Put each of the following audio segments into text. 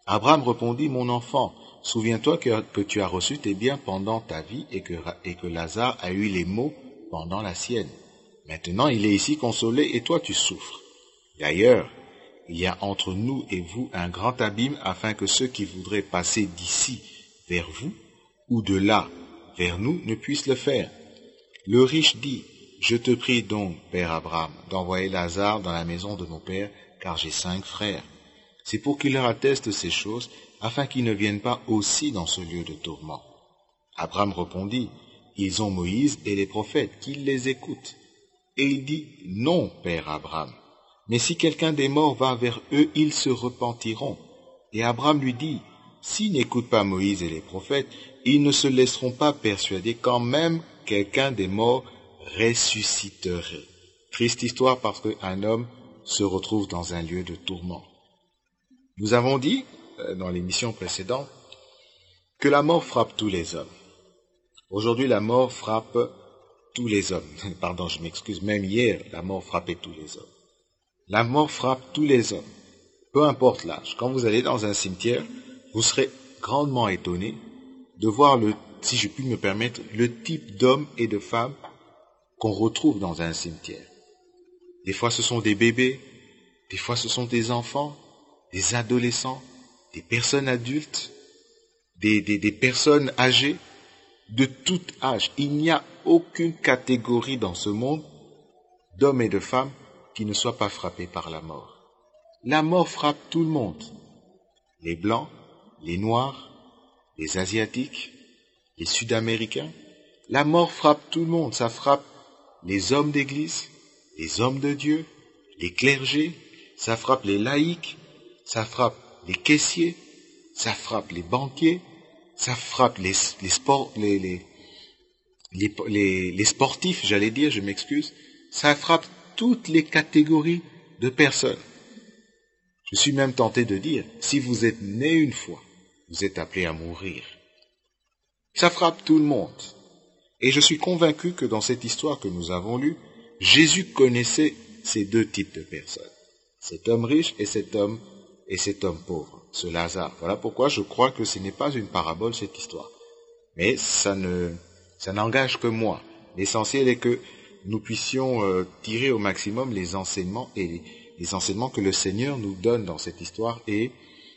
Abraham répondit, mon enfant, souviens-toi que tu as reçu tes biens pendant ta vie et que Lazare a eu les maux pendant la sienne. Maintenant, il est ici consolé et toi tu souffres. D'ailleurs, il y a entre nous et vous un grand abîme afin que ceux qui voudraient passer d'ici vers vous ou de là vers nous ne puissent le faire. Le riche dit, je te prie donc, père Abraham, d'envoyer Lazare dans la maison de mon père, car j'ai 5 frères. C'est pour qu'il leur atteste ces choses, afin qu'ils ne viennent pas aussi dans ce lieu de tourment. Abraham répondit, ils ont Moïse et les prophètes, qu'ils les écoutent. Et il dit, non, père Abraham. Mais si quelqu'un des morts va vers eux, ils se repentiront. Et Abraham lui dit, s'ils n'écoutent pas Moïse et les prophètes, ils ne se laisseront pas persuader quand même quelqu'un des morts ressusciterait. Triste histoire parce qu'un homme se retrouve dans un lieu de tourment. Nous avons dit, dans l'émission précédente, que la mort frappe tous les hommes. Aujourd'hui, la mort frappe tous les hommes. Pardon, je m'excuse, même hier, la mort frappait tous les hommes. La mort frappe tous les hommes, peu importe l'âge. Quand vous allez dans un cimetière, vous serez grandement étonné de voir, si je puis me permettre, le type d'hommes et de femmes qu'on retrouve dans un cimetière. Des fois, ce sont des bébés, des fois, ce sont des enfants, des adolescents, des personnes adultes, des personnes âgées, de tout âge. Il n'y a aucune catégorie dans ce monde d'hommes et de femmes qui ne soit pas frappés par la mort. La mort frappe tout le monde. Les blancs, les noirs, les asiatiques, les sud-américains. La mort frappe tout le monde. Ça frappe les hommes d'église, les hommes de Dieu, les clergés, ça frappe les laïcs, ça frappe les caissiers, ça frappe les banquiers, ça frappe les sportifs, j'allais dire, je m'excuse, ça frappe toutes les catégories de personnes. Je suis même tenté de dire, si vous êtes né une fois, vous êtes appelé à mourir. Ça frappe tout le monde. Et je suis convaincu que dans cette histoire que nous avons lue, Jésus connaissait ces deux types de personnes. Cet homme riche et cet homme pauvre, ce Lazare. Voilà pourquoi je crois que ce n'est pas une parabole, cette histoire. Mais ça n'engage que moi. L'essentiel est que nous puissions tirer au maximum les enseignements et les enseignements que le Seigneur nous donne dans cette histoire et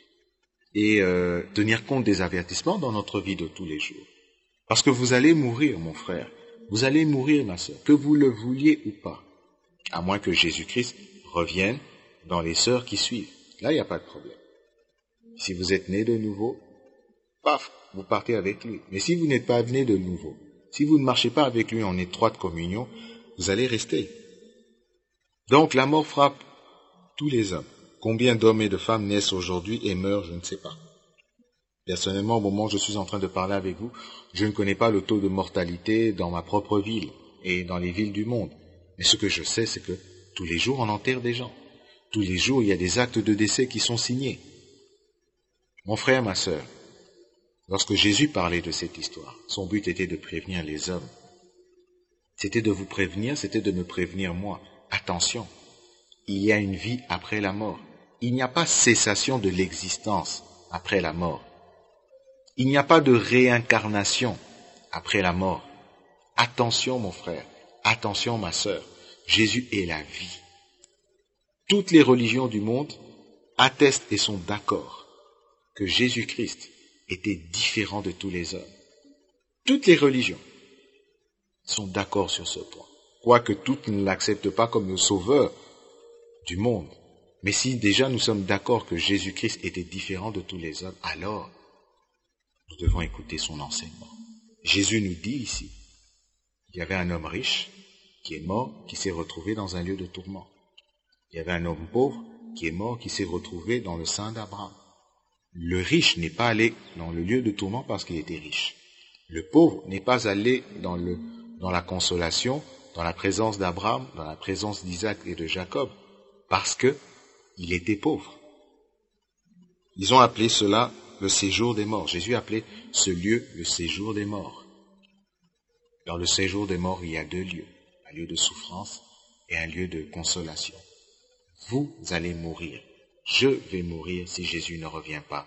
tenir compte des avertissements dans notre vie de tous les jours. Parce que vous allez mourir, mon frère. Vous allez mourir, ma sœur, que vous le vouliez ou pas. À moins que Jésus-Christ revienne dans les heures qui suivent. Là, il n'y a pas de problème. Si vous êtes né de nouveau, paf, vous partez avec lui. Mais si vous n'êtes pas né de nouveau, si vous ne marchez pas avec lui en étroite communion, vous allez rester. Donc la mort frappe tous les hommes. Combien d'hommes et de femmes naissent aujourd'hui et meurent, je ne sais pas. Personnellement, au moment où je suis en train de parler avec vous, je ne connais pas le taux de mortalité dans ma propre ville et dans les villes du monde. Mais ce que je sais, c'est que tous les jours, on enterre des gens. Tous les jours, il y a des actes de décès qui sont signés. Mon frère, ma sœur, lorsque Jésus parlait de cette histoire, son but était de prévenir les hommes. C'était de vous prévenir, c'était de me prévenir moi. Attention, il y a une vie après la mort. Il n'y a pas cessation de l'existence après la mort. Il n'y a pas de réincarnation après la mort. Attention, mon frère, attention, ma sœur, Jésus est la vie. Toutes les religions du monde attestent et sont d'accord que Jésus-Christ était différent de tous les hommes. Toutes les religions sont d'accord sur ce point. Quoique toutes ne l'acceptent pas comme le sauveur du monde. Mais si déjà nous sommes d'accord que Jésus-Christ était différent de tous les hommes, alors nous devons écouter son enseignement. Jésus nous dit ici, il y avait un homme riche qui est mort, qui s'est retrouvé dans un lieu de tourment. Il y avait un homme pauvre qui est mort, qui s'est retrouvé dans le sein d'Abraham. Le riche n'est pas allé dans le lieu de tourment parce qu'il était riche. Le pauvre n'est pas allé dans la consolation, dans la présence d'Abraham, dans la présence d'Isaac et de Jacob, parce qu'il était pauvre. Ils ont appelé cela le séjour des morts. Jésus appelait ce lieu le séjour des morts. Dans le séjour des morts, il y a 2 lieux, un lieu de souffrance et un lieu de consolation. Vous allez mourir. Je vais mourir si Jésus ne revient pas